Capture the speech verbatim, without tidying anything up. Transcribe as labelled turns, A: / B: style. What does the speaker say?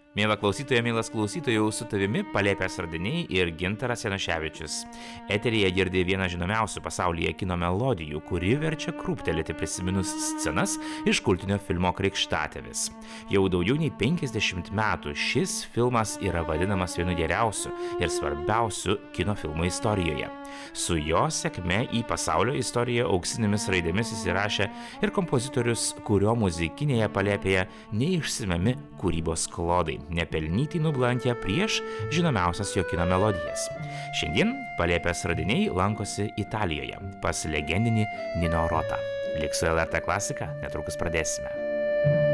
A: Mėla klausytoja, mėlas klausytojau, su tavimi Palėpės radiniai ir Gintaras Januševičius. Eteryje girdė vieną žinomiausių pasaulyje kino melodijų, kuri verčia krūptelėti prisiminus scenas iš kultinio filmo Krikštatėvis. Jau daugiau nei penkiasdešimt metų šis filmas yra vadinamas vienu geriausiu ir svarbiausiu kino filmų istorijoje. Su jo sėkme į pasaulio istoriją auksinėmis raidėmis įsirašė ir kompozitorius, kurio muzikinėje Palėpėje neišsemiami kūrybos klodai, nepelnytai nublankę prieš žinomiausias jo kino melodijas. Šiandien Palėpės radiniai lankosi Italijoje pas legendinį Nino Rota. Lik su L R T klasika, netrukus pradėsime.